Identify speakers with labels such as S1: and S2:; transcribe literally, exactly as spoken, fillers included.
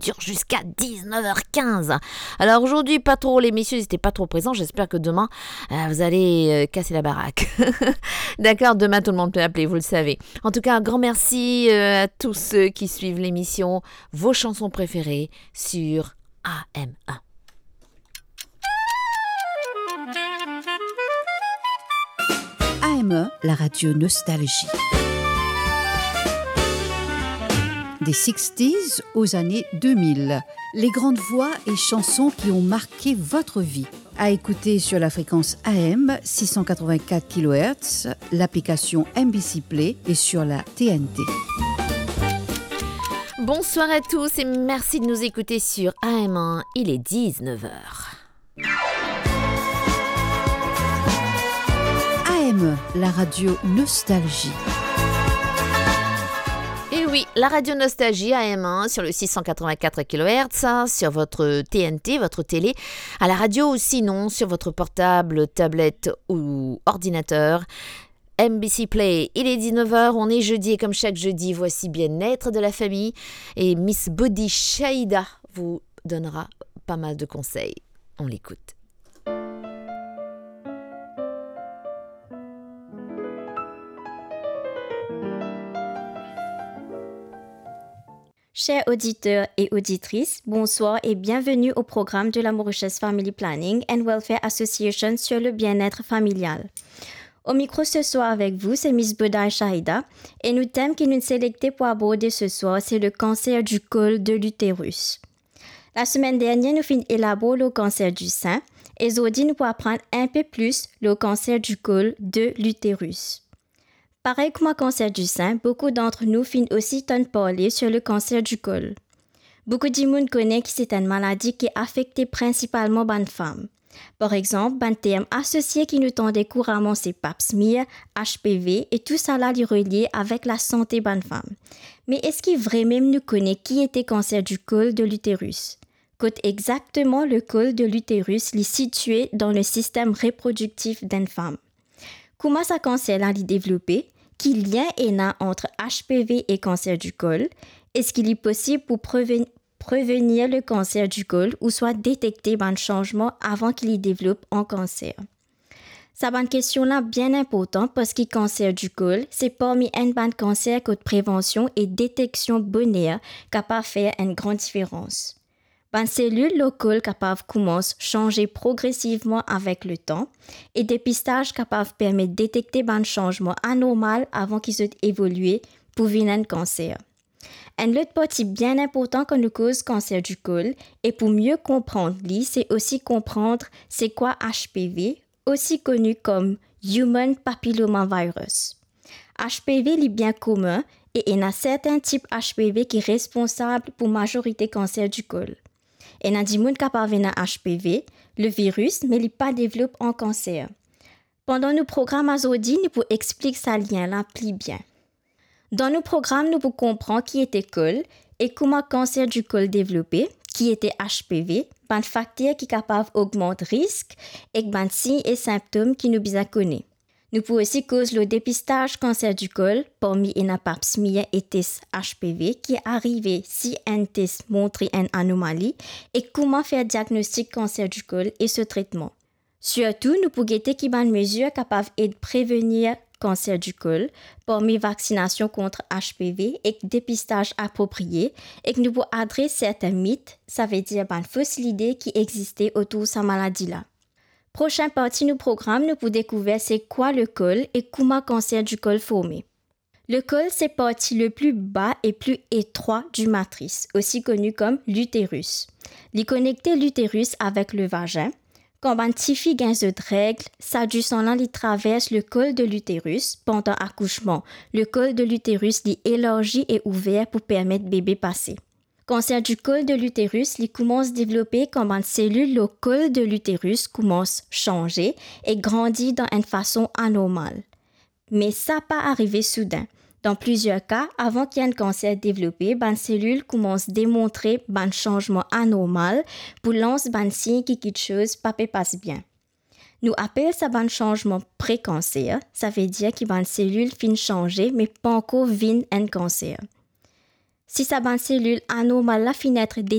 S1: dure jusqu'à dix-neuf heures quinze. Alors aujourd'hui, pas trop, les messieurs n'étaient pas trop présents. J'espère que demain, euh, vous allez euh, casser la baraque. D'accord, demain tout le monde peut appeler, vous le savez. En tout cas, un grand merci euh, à tous ceux qui suivent l'émission, vos chansons préférées sur A M un.
S2: A M un, la radio Nostalgie. Des sixties aux années deux mille. Les grandes voix et chansons qui ont marqué votre vie. À écouter sur la fréquence A M six cent quatre-vingt-quatre kilohertz, l'application M B C Play et sur la T N T.
S1: Bonsoir à tous et merci de nous écouter sur A M un. Il est dix-neuf heures.
S2: A M un, la radio Nostalgie.
S1: Et oui, la radio Nostalgie A M un sur le six cent quatre-vingt-quatre kilohertz, sur votre T N T, votre télé, à la radio ou sinon sur votre portable, tablette ou ordinateur. M B C Play, il est dix-neuf heures, on est jeudi et comme chaque jeudi, voici Bien-être de la famille et Miss Body Shaida vous donnera pas mal de conseils. On l'écoute.
S3: Chers auditeurs et auditrices, bonsoir et bienvenue au programme de la Mauritius Family Planning and Welfare Association sur le bien-être familial. Au micro ce soir avec vous, c'est Miss Body Shaida et le thème qui nous est sélecté pour aborder ce soir, c'est le cancer du col de l'utérus. La semaine dernière, nous finissons élaborer le cancer du sein et aujourd'hui, nous pourrons apprendre un peu plus le cancer du col de l'utérus. Pareil que le cancer du sein, beaucoup d'entre nous finissent aussi de parler sur le cancer du col. Beaucoup de monde connaissent que c'est une maladie qui affecte principalement les femmes. Par exemple, un terme associé qui nous tendait couramment c'est pap smear, H P V et tout ça là est relié avec la santé des femmes. Mais est-ce qu'il vraiment nous connaît qui était cancer du col de l'utérus? Quand exactement le col de l'utérus est situé dans le système reproductif d'une femme? Comment ce cancer est développé? Quel lien est là entre H P V et cancer du col? Est-ce qu'il est possible pour prévenir prévenir le cancer du col ou soit détecter un changement avant qu'il y développe un cancer? C'est une question-là bien importante parce que le cancer du col, c'est parmi un ban cancer que prévention et détection bonheur capable de faire une grande différence. Les cellules locales capables commencent à changer progressivement avec le temps et dépistage capable permet de détecter un changement anormal avant qu'ils soient évolué pour venir un cancer. Un autre partie bien important que nous cause cancer du col et pour mieux comprendre lui, c'est aussi comprendre c'est quoi H P V, aussi connu comme Human Papillomavirus. H P V est bien commun et il y a certains types H P V qui sont responsables pour la majorité cancer du col. Il y a des gens qui peuvent avoir H P V, le virus, mais il n'est pas développé en cancer. Pendant nos programmes aujourd'hui, nous pouvons expliquer ce lien-là plus bien. Dans nos programmes, nous pouvons comprendre qui était col et comment le cancer du col développé, qui était H P V, un facteur qui est capable d'augmenter le risque et les signes et symptômes qui nous bien connaissent. Nous pouvons aussi causer le dépistage cancer du col parmi une pap smear et test H P V qui est arrivé si un test montre une anomalie et comment faire diagnostic cancer du col et ce traitement. Surtout, nous pouvons guetter qui une mesure capable de prévenir cancer du col parmi vaccination contre H P V et dépistage approprié et que nous pouvons adresser certains mythes, ça veut dire une fausse idée qui existait autour de cette maladie-là. Prochaine partie du programme, nous pouvons découvrir c'est quoi le col et comment le cancer du col formé. Le col, c'est la partie le plus bas et plus étroit du matrice, aussi connu comme l'utérus. Il connecte l'utérus avec le vagin. Quand un petit fille gagne de règles, ça du sang là, il traverse le col de l'utérus pendant l'accouchement. Le col de l'utérus est élargi et ouvert pour permettre bébé passer. Cancer du col de l'utérus, il commence à développer quand une cellule au col de l'utérus commence à changer et grandit dans une façon anormale. Mais ça n'a pas arrivé soudain. Dans plusieurs cas, avant qu'il y ait un cancer développé, une cellule commence à démontrer un changement anormal pour lancer un signe que quelque chose ne passe bien. Nous appelons ça un changement pré-cancer, ça veut dire qu'une cellule fin changer mais pas encore vient un cancer. Si sa bonne cellule anormale la fin être